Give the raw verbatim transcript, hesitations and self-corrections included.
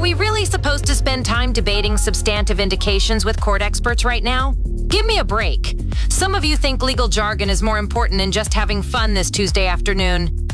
we really supposed to spend time debating substantive indications with court experts right now? Give me a break. Some of you think legal jargon is more important than just having fun this Tuesday afternoon.